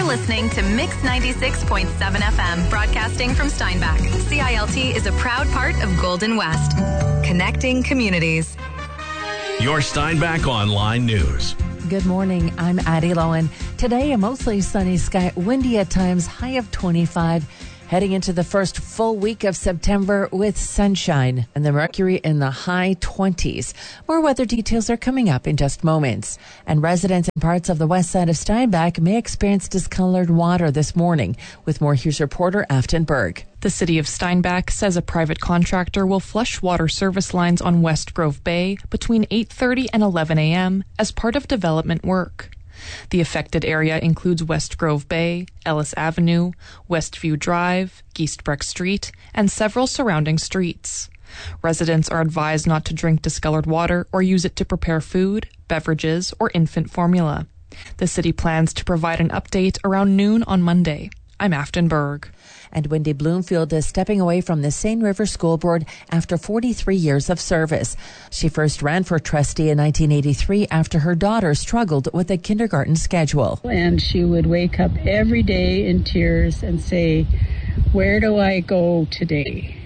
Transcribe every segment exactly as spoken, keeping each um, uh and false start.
listening to Mix ninety-six point seven F M, broadcasting from Steinbach. C I L T is a proud part of Golden West, connecting communities. Your Steinbach Online News. Good morning. I'm Addie Lowen. Today, a mostly sunny sky, windy at times, high of twenty-five. Heading into the first full week of September with sunshine and the mercury in the high twenties. More weather details are coming up in just moments. And residents in parts of the west side of Steinbach may experience discolored water this morning. With more, here's reporter Afton Berg. The city of Steinbach says a private contractor will flush water service lines on West Grove Bay between eight thirty and eleven a.m. as part of development work. The affected area includes West Grove Bay, Ellis Avenue, Westview Drive, Geestbreck Street, and several surrounding streets. Residents are advised not to drink discolored water or use it to prepare food, beverages, or infant formula. The city plans to provide an update around noon on Monday. I'm Afton Berg. And Wendy Bloomfield is stepping away from the Seine River School Board after forty-three years of service. She first ran for trustee in nineteen eighty-three after her daughter struggled with a kindergarten schedule. And she would wake up every day in tears and say, "Where do I go today?"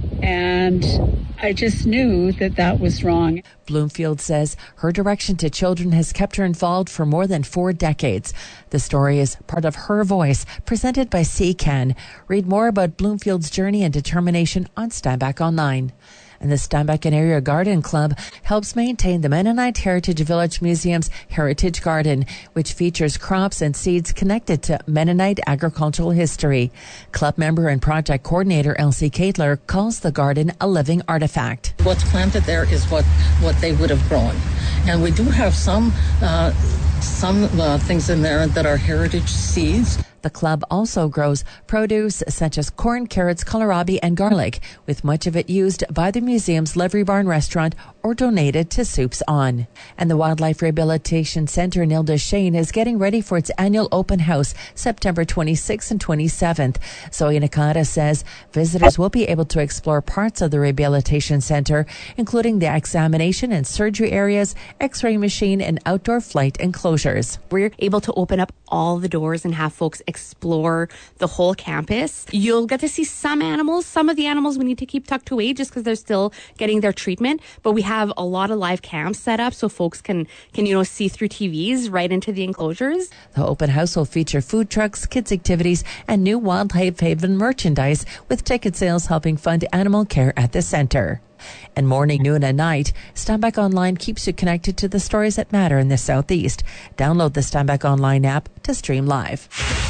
And I just knew that that was wrong. Bloomfield says her direction to children has kept her involved for more than four decades. The story is part of Her Voice, presented by C C A N. Read more about Bloomfield's journey and determination on Steinbach Online. And the Steinbach and Area Garden Club helps maintain the Mennonite Heritage Village Museum's Heritage Garden, which features crops and seeds connected to Mennonite agricultural history. Club member and project coordinator Elsie Caitler calls the garden a living artifact. What's planted there is what, what they would have grown. And we do have some, uh, some uh, things in there that are heritage seeds. The club also grows produce such as corn, carrots, kohlrabi, and garlic, with much of it used by the museum's Livery Barn restaurant or donated to Soups On. And the Wildlife Rehabilitation Center in Ile-des-Chênes is getting ready for its annual open house, September twenty-sixth and twenty-seventh. Zoe Nakata says visitors will be able to explore parts of the rehabilitation center, including the examination and surgery areas, x-ray machine, and outdoor flight enclosures. We're able to open up all the doors and have folks explore the whole campus. You'll get to see some animals. Some of the animals we need to keep tucked away just because they're still getting their treatment. But we have a lot of live cams set up so folks can, can, you know, see through T Vs right into the enclosures. The open house will feature food trucks, kids activities, and new Wildlife Haven merchandise, with ticket sales helping fund animal care at the center. And morning, noon, and night, Steinbach Online keeps you connected to the stories that matter in the Southeast. Download the Steinbach Online app to stream live.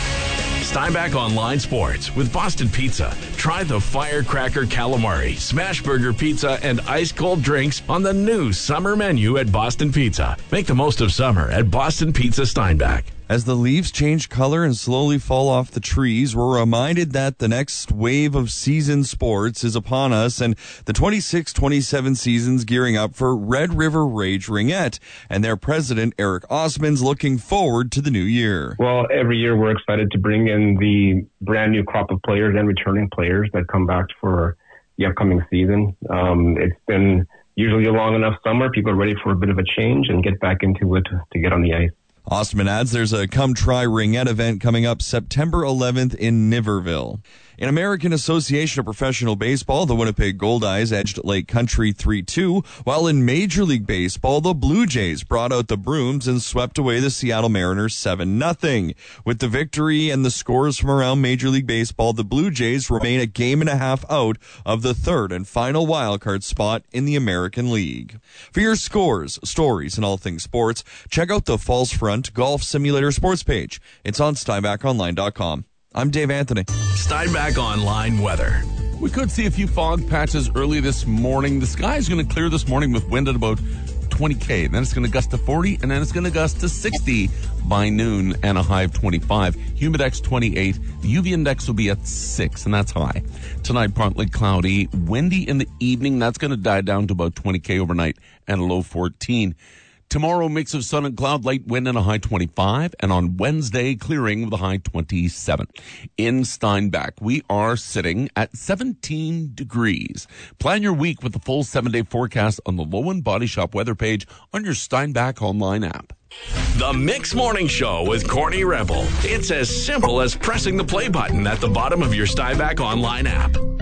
Steinbach Online Sports with Boston Pizza. Try the Firecracker Calamari, Smash Burger Pizza, and ice cold drinks on the new summer menu at Boston Pizza. Make the most of summer at Boston Pizza Steinbach. As the leaves change color and slowly fall off the trees, we're reminded that the next wave of season sports is upon us, and the twenty-six twenty-seven season's gearing up for Red River Rage Ringette, and their president, Eric Osmond's looking forward to the new year. Well, every year we're excited to bring in the brand new crop of players and returning players that come back for the upcoming season. Um, it's been usually a long enough summer. People are ready for a bit of a change and get back into it to get on the ice. Osmond adds there's a Come Try Ringette event coming up September eleventh in Niverville. In American Association of Professional Baseball, the Winnipeg Goldeyes edged Lake Country three two, while in Major League Baseball, the Blue Jays brought out the brooms and swept away the Seattle Mariners seven nothing. With the victory and the scores from around Major League Baseball, the Blue Jays remain a game and a half out of the third and final wildcard spot in the American League. For your scores, stories, and all things sports, check out the Falls Front Golf Simulator sports page. It's on Steinbach Online dot com. I'm Dave Anthony. Steinbach Online weather. We could see a few fog patches early this morning. The sky is going to clear this morning with wind at about twenty K. Then it's going to gust to forty, and then it's going to gust to sixty by noon and a high of twenty-five. Humidex twenty-eight. The U V index will be at six, and that's high. Tonight, partly cloudy. Windy in the evening. That's going to die down to about twenty K overnight and a low fourteen. Tomorrow, mix of sun and cloud, light wind and a high twenty-five. And on Wednesday, clearing with a high twenty-seven. In Steinbach, we are sitting at seventeen degrees. Plan your week with the full seven-day forecast on the Lowen Body Shop weather page on your Steinbach Online app. The Mix Morning Show with Corny Rebel. It's as simple as pressing the play button at the bottom of your Steinbach online app.